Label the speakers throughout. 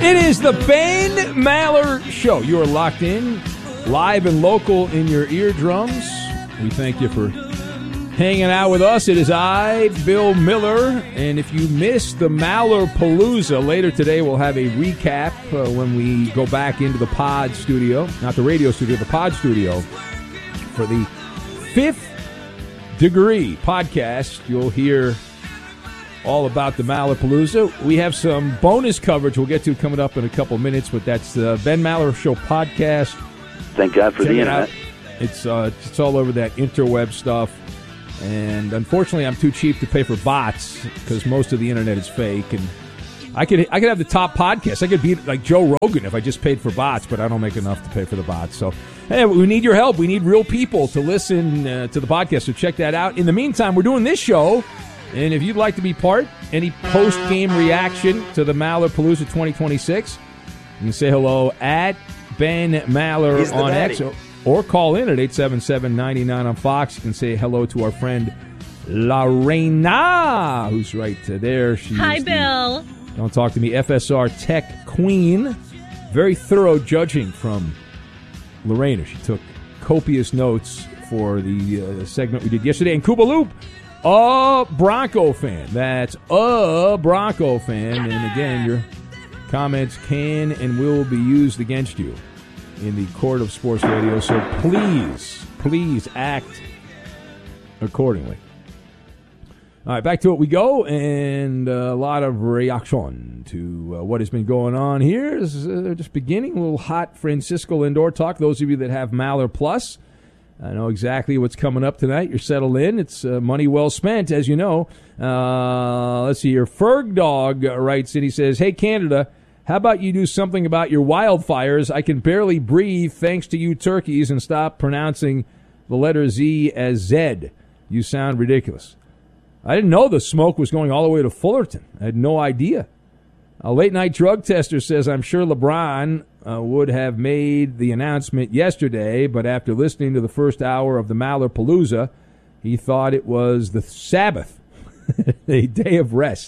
Speaker 1: It is the Ben Maller Show. You are locked in, live and local in your eardrums. We thank you for hanging out with us. It is I, Bill Miller, and if you missed the Maller Palooza, later today we'll have a recap when we go back into the pod studio, not the radio studio, the pod studio, for the Fifth Degree podcast. You'll hear all about the Maller Palooza. We have some bonus coverage we'll get to coming up in a couple minutes, but that's the Ben Maller Show podcast.
Speaker 2: Thank God for the internet.
Speaker 1: It's all over that interweb stuff. And unfortunately, I'm too cheap to pay for bots because most of the internet is fake. And I could have the top podcast. I could be like Joe Rogan if I just paid for bots, but I don't make enough to pay for the bots. So, hey, we need your help. We need real people to listen to the podcast. So check that out. In the meantime, we're doing this show. And if you'd like to be part, any post-game reaction to the Maller Palooza 2026, you can say hello at Ben Maller on X or call in at 877-99 on Fox. You can say hello to our friend La Reina, who's right there.
Speaker 3: Hi, Bill.
Speaker 1: Don't talk to me. FSR Tech Queen. Very thorough judging from Lorena. She took copious notes for the segment we did yesterday. And Cuba Loop, a Bronco fan. That's a Bronco fan. And again, your comments can and will be used against you in the court of sports radio. So please act accordingly. All right, back to it we go. And a lot of reaction to what has been going on here. This is just beginning. A little hot Francisco Lindor talk. Those of you that have Maller Plus, I know exactly what's coming up tonight. You're settled in. It's money well spent, as you know. Let's see here. Ferg Dog writes in. He says, "Hey, Canada, how about you do something about your wildfires? I can barely breathe thanks to you turkeys, and stop pronouncing the letter Z as Zed. You sound ridiculous." I didn't know the smoke was going all the way to Fullerton. I had no idea. A late-night drug tester says, "I'm sure LeBron would have made the announcement yesterday, but after listening to the first hour of the Maller Palooza, he thought it was the Sabbath, a day of rest."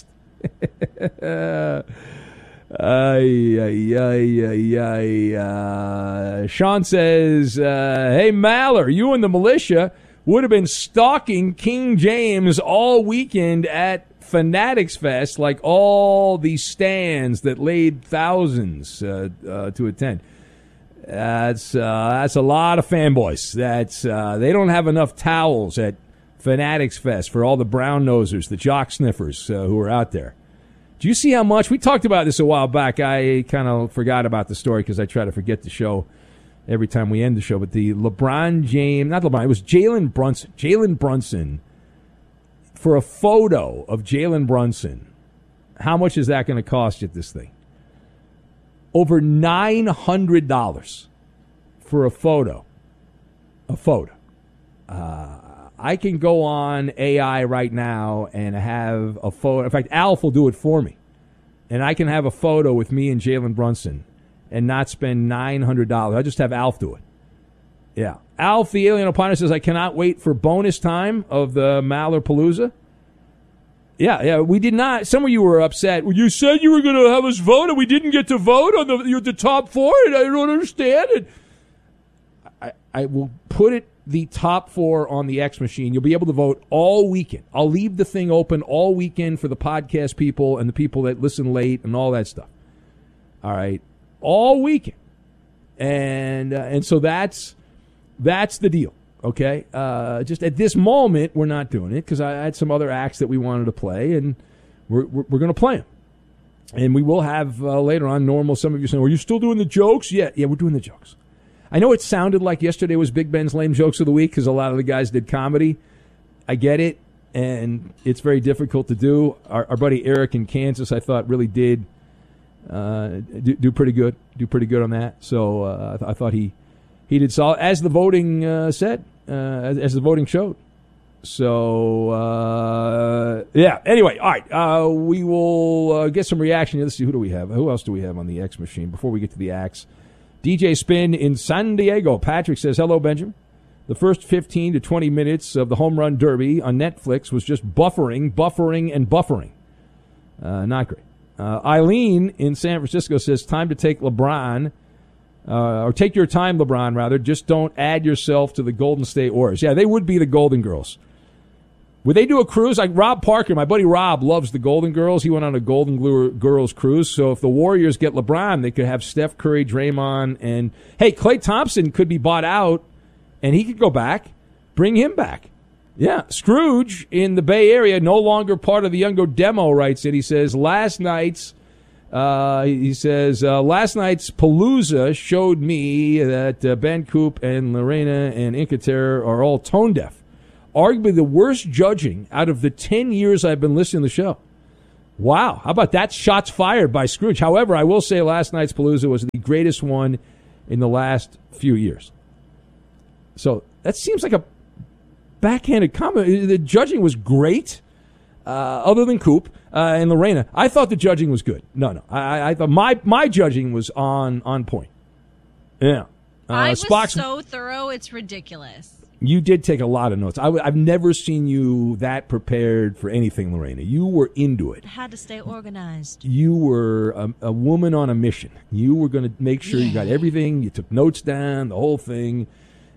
Speaker 1: Sean says, "Hey, Maller, you and the militia would have been stalking King James all weekend at Fanatics Fest, like all these stands that laid thousands to attend." That's a lot of fanboys. They don't have enough towels at Fanatics Fest for all the brown nosers, the jock sniffers who are out there. Do you see how much? We talked about this a while back. I kind of forgot about the story because I try to forget the show every time we end the show. But the LeBron James, not LeBron, it was Jalen Brunson. Jalen Brunson, for a photo of Jalen Brunson, how much is that going to cost you at this thing? Over $900 for a photo. I can go on AI right now and have a photo. In fact, Alf will do it for me. And I can have a photo with me and Jalen Brunson and not spend $900. I'll just have Alf do it. Yeah. Alf, the Alien Opiner, says, "I cannot wait for bonus time of the Maller Palooza." Yeah, we did not. Some of you were upset. Well, you said you were going to have us vote, and we didn't get to vote on the top four, and I don't understand it. I will put the top four on the X machine. You'll be able to vote all weekend. I'll leave the thing open all weekend for the podcast people and the people that listen late and all that stuff. All right. All weekend. And so that's the deal. Okay, just at this moment, we're not doing it because I had some other acts that we wanted to play, and we're going to play them. And we will have later on normal. Some of you saying, "Are you still doing the jokes?" Yeah, we're doing the jokes. I know it sounded like yesterday was Big Ben's Lame Jokes of the Week because a lot of the guys did comedy. I get it, and it's very difficult to do. Our buddy Eric in Kansas, I thought, really did do pretty good. Do pretty good on that. So I thought he did solid, as the voting said. As the voting showed. So, yeah. Anyway, all right. We will get some reaction. Let's see. Who do we have? Who else do we have on the X machine before we get to the acts? DJ Spin in San Diego. Patrick says, "Hello, Benjamin. The first 15 to 20 minutes of the Home Run Derby on Netflix was just buffering. Not great. Eileen in San Francisco says, time to take LeBron, or take your time, LeBron, rather. Just don't add yourself to the Golden State Warriors. Yeah, they would be the Golden Girls. Would they do a cruise? Like Rob Parker, my buddy Rob, loves the Golden Girls. He went on a Golden Girls cruise. So if the Warriors get LeBron, they could have Steph Curry, Draymond, and, hey, Klay Thompson could be bought out, and he could go back. Bring him back. Yeah, Scrooge in the Bay Area, no longer part of the Younger Demo, writes it. He says, last night's Palooza showed me that Ben Coop and Lorena and Incater are all tone deaf. Arguably the worst judging out of the 10 years I've been listening to the show. Wow, how about that? Shots fired by Scrooge. However, I will say last night's Palooza was the greatest one in the last few years. So that seems like a backhanded comment. The judging was great, other than Coop and Lorena. I thought the judging was good. No. I thought my judging was on point. Yeah.
Speaker 3: I was so thorough, it's ridiculous.
Speaker 1: You did take a lot of notes. I've never seen you that prepared for anything, Lorena. You were into it.
Speaker 3: I had to stay organized.
Speaker 1: You were a woman on a mission. You were going to make sure you got everything. You took notes down, the whole thing.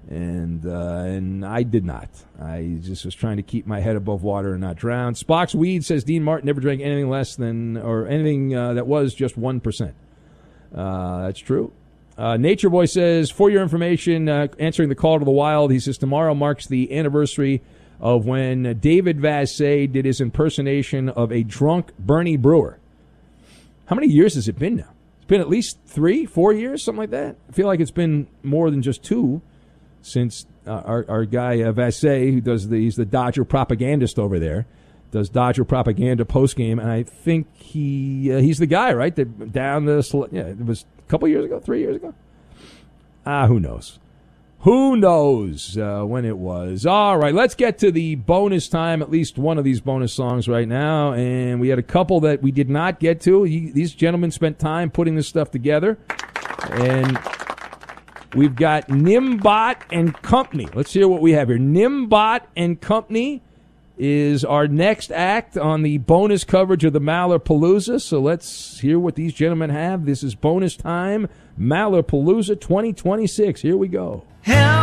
Speaker 1: And I did not. I just was trying to keep my head above water and not drown. Spock's Weed says Dean Martin never drank anything less than, or anything that was just 1%. That's true. Nature Boy says, for your information, answering the call to the wild, he says tomorrow marks the anniversary of when David Vassay did his impersonation of a drunk Bernie Brewer. How many years has it been now? It's been at least 3-4 years, something like that. I feel like it's been more than just 2. Since our guy Vassay, who he's the Dodger propagandist over there, does Dodger propaganda postgame, and I think he's the guy, right? That down it was a couple years ago, 3 years ago. Who knows? Who knows when it was? All right, let's get to the bonus time. At least one of these bonus songs right now, and we had a couple that we did not get to. These gentlemen spent time putting this stuff together, and we've got Nimbot and Company. Let's hear what we have here. Nimbot and Company is our next act on the bonus coverage of the Maller Palooza. So let's hear what these gentlemen have. This is bonus time, Maller Palooza 2026. Here we go.